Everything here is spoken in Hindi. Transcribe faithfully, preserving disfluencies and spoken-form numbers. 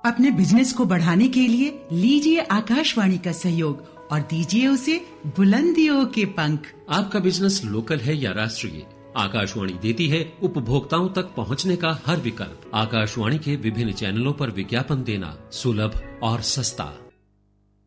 अपने बिजनेस को बढ़ाने के लिए लीजिए आकाशवाणी का सहयोग और दीजिए उसे बुलंदियों के पंख। आपका बिजनेस लोकल है या राष्ट्रीय, आकाशवाणी देती है उपभोक्ताओं तक पहुंचने का हर विकल्प। आकाशवाणी के विभिन्न चैनलों पर विज्ञापन देना सुलभ और सस्ता।